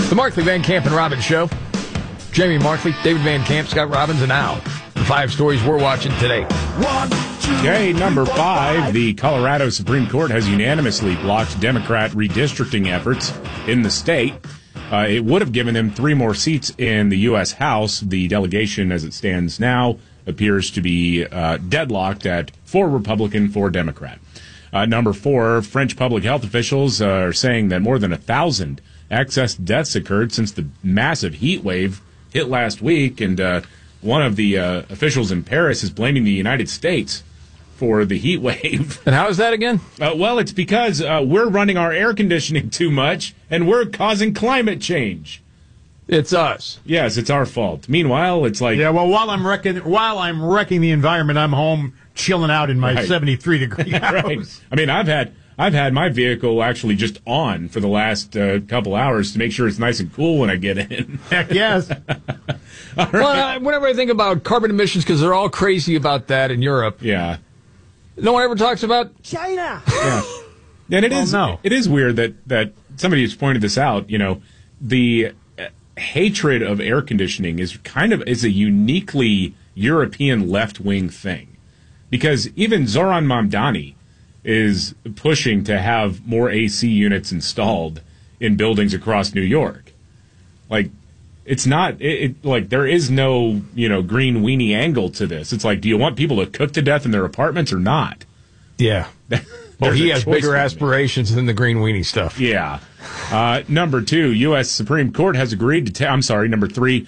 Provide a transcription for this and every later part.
The Markley, Van Camp, and Robbins Show. Jamie Markley, David Van Camp, Scott Robbins, and now the 5 stories we're watching today. Okay, number 5, the Colorado Supreme Court has unanimously blocked Democrat redistricting efforts in the state. It would have given them 3 more seats in the U.S. House. The delegation, as it stands now, appears to be deadlocked at 4 Republican, 4 Democrat. Number 4, French public health officials are saying that more than 1,000 excess deaths occurred since the massive heat wave hit last week, and one of the officials in Paris is blaming the United States for the heat wave. And how is that again? Well, it's because we're running our air conditioning too much, and we're causing climate change. It's us. Yes, it's our fault. Meanwhile, it's like... Yeah, well, while I'm wrecking the environment, I'm home chilling out in my 73-degree house. Right. I mean, I've had my vehicle actually just on for the last couple hours to make sure it's nice and cool when I get in. Heck yes. Right. Well, whenever I think about carbon emissions, because they're all crazy about that in Europe. Yeah. No one ever talks about China. Yeah. And it is weird that somebody has pointed this out. You know, the hatred of air conditioning is a uniquely European left-wing thing. Because even Zoran Mamdani is pushing to have more AC units installed in buildings across New York. Like, it's not, like, there is no, green weenie angle to this. It's like, do you want people to cook to death in their apartments or not? Yeah. Well, he has bigger aspirations than the green weenie stuff. Yeah. Number 2, U.S. Supreme Court has agreed to number 3,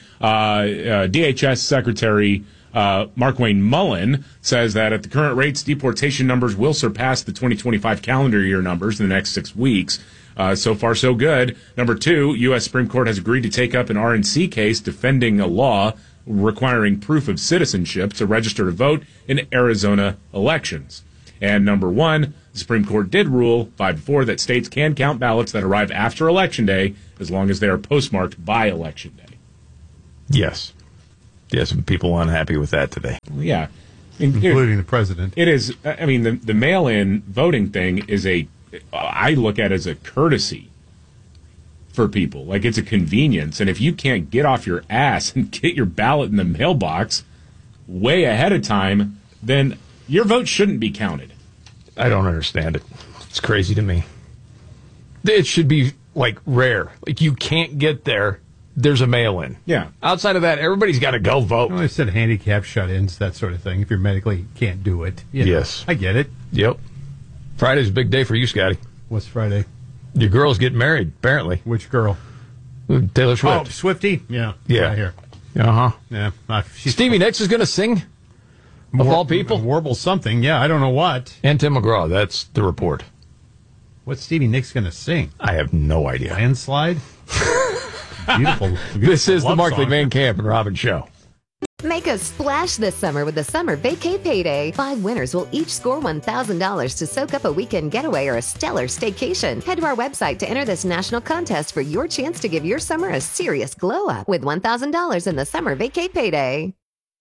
DHS Secretary Markwayne Mullen says that at the current rates, deportation numbers will surpass the 2025 calendar year numbers in the next 6 weeks. So far, so good. Number 2, U.S. Supreme Court has agreed to take up an RNC case defending a law requiring proof of citizenship to register to vote in Arizona elections. And number 1, the Supreme Court did rule 5-4 that states can count ballots that arrive after Election Day as long as they are postmarked by Election Day. Yes. Yes, some people unhappy with that today. Yeah. Including the president. It is, I mean, the mail-in voting thing is I look at it as a courtesy for people. Like, it's a convenience. And if you can't get off your ass and get your ballot in the mailbox way ahead of time, then your vote shouldn't be counted. I don't understand it. It's crazy to me. It should be, like, rare. Like, you can't get there. There's a mail-in. Yeah. Outside of that, everybody's got to go vote. Well, they said handicap shut-ins, that sort of thing, if you medically can't do it. Yes. I get it. Yep. Friday's a big day for you, Scotty. What's Friday? Your girl's getting married, apparently. Which girl? Taylor Swift. Oh, Swiftie? Yeah. Yeah. Right here. Uh-huh. Yeah. Stevie Nicks is going to sing, of all people. Warble something. Yeah, I don't know what. And Tim McGraw. That's the report. What's Stevie Nicks going to sing? I have no idea. Landslide? Beautiful. This is the Markley, Van Camp, and Robbins Show. Make a splash this summer with the Summer Vacay Payday. 5 winners will each score $1,000 to soak up a weekend getaway or a stellar staycation. Head to our website to enter this national contest for your chance to give your summer a serious glow-up with $1,000 in the Summer Vacay Payday.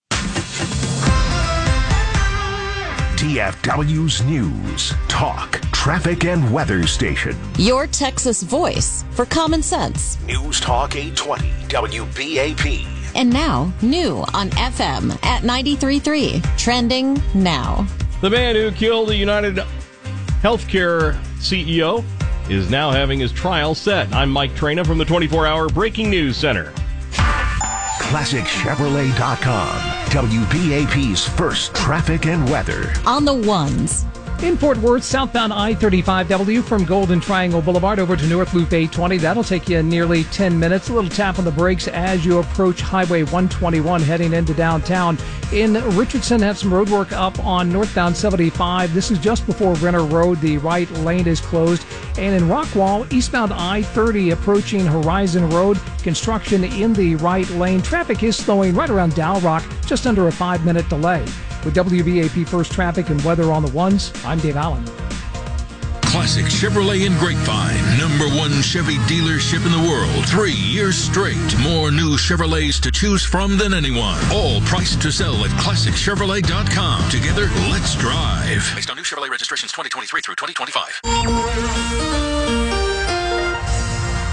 TFW's News, Talk, Traffic, and Weather Station. Your Texas voice for common sense. News Talk 820, WBAP. And now, new on FM at 93.3. Trending now. The man who killed the United Healthcare CEO is now having his trial set. I'm Mike Traina from the 24-hour Breaking News Center. ClassicChevrolet.com, WBAP's first traffic and weather. On the ones. In Fort Worth, southbound I-35W from Golden Triangle Boulevard over to North Loop 820. That'll take you nearly 10 minutes. A little tap on the brakes as you approach Highway 121 heading into downtown. In Richardson, have some road work up on northbound 75. This is just before Renner Road. The right lane is closed. And in Rockwall, eastbound I-30 approaching Horizon Road. Construction in the right lane. Traffic is slowing right around Dow Rock, just under a 5-minute delay. With WBAP First Traffic and Weather on the Ones, I'm Dave Allen. Classic Chevrolet in Grapevine, #1 Chevy dealership in the world. 3 years straight. More new Chevrolets to choose from than anyone. All priced to sell at ClassicChevrolet.com. Together, let's drive. Based on new Chevrolet registrations 2023 through 2025.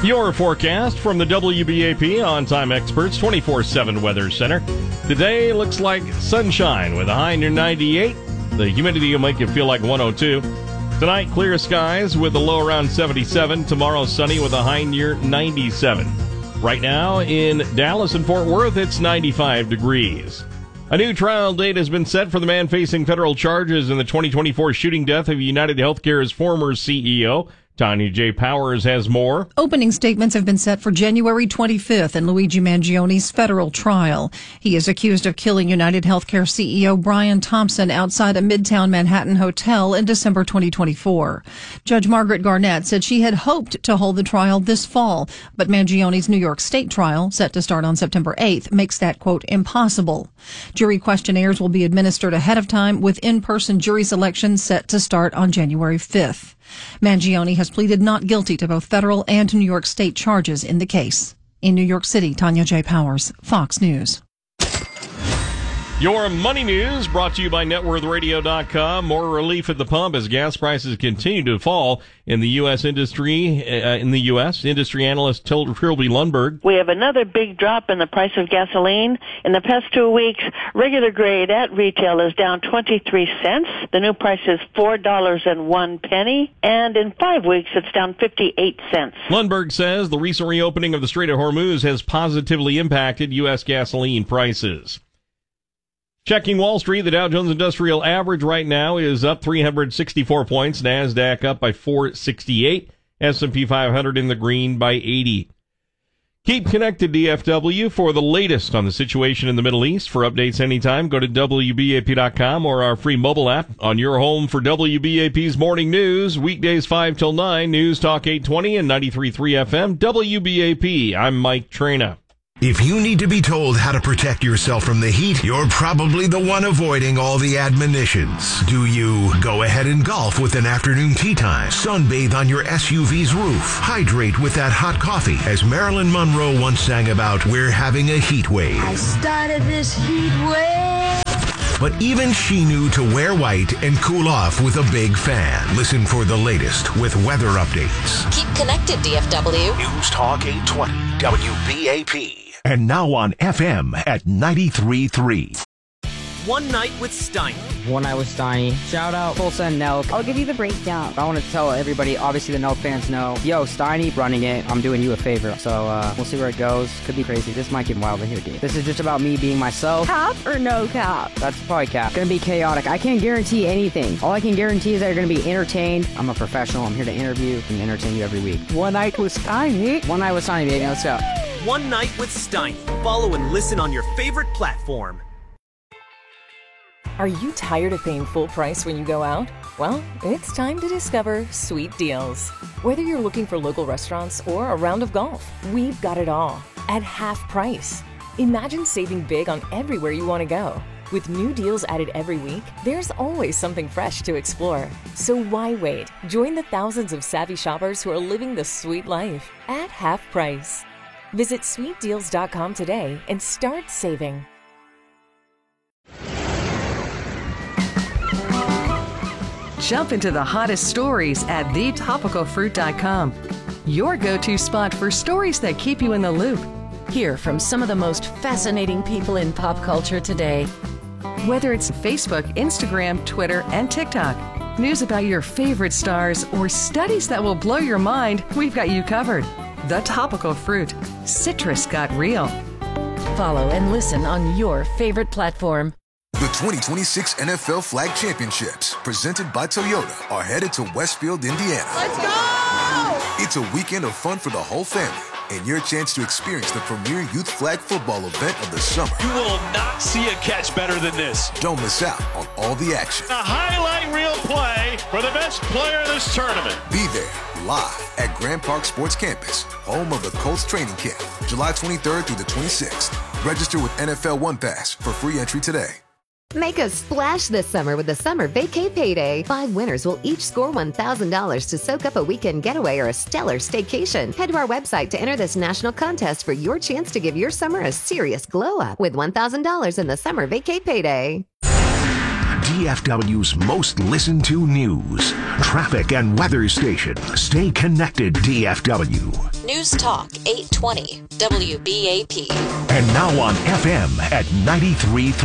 Your forecast from the WBAP On-Time Experts 24/7 Weather Center. Today looks like sunshine with a high near 98. The humidity will make it feel like 102. Tonight, clear skies with a low around 77. Tomorrow, sunny with a high near 97. Right now in Dallas and Fort Worth, it's 95 degrees. A new trial date has been set for the man facing federal charges in the 2024 shooting death of United Healthcare's former CEO. Tanya J. Powers has more. Opening statements have been set for January 25th in Luigi Mangioni's federal trial. He is accused of killing United Healthcare CEO Brian Thompson outside a Midtown Manhattan hotel in December 2024. Judge Margaret Garnett said she had hoped to hold the trial this fall, but Mangioni's New York State trial, set to start on September 8th, makes that, quote, impossible. Jury questionnaires will be administered ahead of time, with in-person jury selection set to start on January 5th. Mangioni has pleaded not guilty to both federal and New York State charges in the case. In New York City, Tanya J. Powers, Fox News. Your money news brought to you by NetworthRadio.com. More relief at the pump as gas prices continue to fall in the U.S. industry. Industry analyst Trilby Lundberg. We have another big drop in the price of gasoline. In the past 2 weeks, regular grade at retail is down 23 cents. The new price is $4.01. And in 5 weeks, it's down 58 cents. Lundberg says the recent reopening of the Strait of Hormuz has positively impacted U.S. gasoline prices. Checking Wall Street, the Dow Jones Industrial Average right now is up 364 points. NASDAQ up by 468. S&P 500 in the green by 80. Keep connected, DFW, for the latest on the situation in the Middle East. For updates anytime, go to WBAP.com or our free mobile app. On your home for WBAP's Morning News, weekdays 5 till 9, News Talk 820 and 93.3 FM, WBAP. I'm Mike Traina. If you need to be told how to protect yourself from the heat, you're probably the one avoiding all the admonitions. Do you go ahead and golf with an afternoon tea time? Sunbathe on your SUV's roof? Hydrate with that hot coffee? As Marilyn Monroe once sang about, we're having a heat wave. I started this heat wave. But even she knew to wear white and cool off with a big fan. Listen for the latest with weather updates. Keep connected, DFW. News Talk 820 WBAP. And now on FM at 93.3. One Night with Steiny. One Night with Steiny. Shout out Tulsa and Nelk. I'll give you the breakdown. I want to tell everybody, obviously the Nelk fans know, yo, Steiny running it. I'm doing you a favor. So we'll see where it goes. Could be crazy. This might get wild in here, dude. This is just about me being myself. Cap or no cap? That's probably cap. Gonna be chaotic. I can't guarantee anything. All I can guarantee is that you're gonna be entertained. I'm a professional. I'm here to interview and entertain you every week. One Night with Steiny. One Night with Steiny, baby. Let's go. One Night with Steiny. Follow and listen on your favorite platform. Are you tired of paying full price when you go out? Well, it's time to discover Sweet Deals. Whether you're looking for local restaurants or a round of golf, we've got it all at half price. Imagine saving big on everywhere you want to go. With new deals added every week, there's always something fresh to explore. So why wait? Join the thousands of savvy shoppers who are living the sweet life at half price. Visit sweetdeals.com today and start saving. Jump into the hottest stories at thetopicalfruit.com. Your go-to spot for stories that keep you in the loop. Hear from some of the most fascinating people in pop culture today. Whether it's Facebook, Instagram, Twitter, and TikTok, news about your favorite stars, or studies that will blow your mind, we've got you covered. The Topical Fruit. Citrus got real. Follow and listen on your favorite platform. The 2026 NFL Flag Championships, presented by Toyota, are headed to Westfield, Indiana. Let's go! It's a weekend of fun for the whole family and your chance to experience the premier youth flag football event of the summer. You will not see a catch better than this. Don't miss out on all the action. A highlight reel play for the best player in this tournament. Be there live at Grand Park Sports Campus, home of the Colts training camp, July 23rd through the 26th. Register with NFL One Pass for free entry today. Make a splash this summer with the Summer Vacay Payday. 5 winners will each score $1,000 to soak up a weekend getaway or a stellar staycation. Head to our website to enter this national contest for your chance to give your summer a serious glow up with $1,000 in the Summer Vacay Payday. DFW's most listened to news, traffic, and weather station. Stay connected, DFW. News Talk 820 WBAP. And now on FM at 93.3.